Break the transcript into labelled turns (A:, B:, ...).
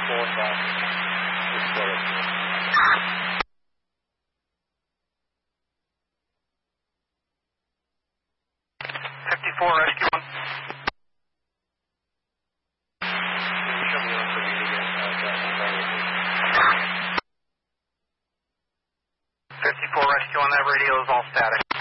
A: 54, rescue 1.
B: Show me on for me to get
A: 54, rescue 1, that radio is all static.